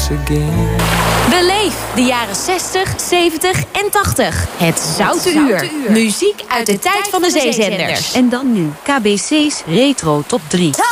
again. Beleef de jaren 60, 70 en 80. Het Zoute Uur. Muziek uit de tijd van de zeezenders. En dan nu KBC's Retro Top 3.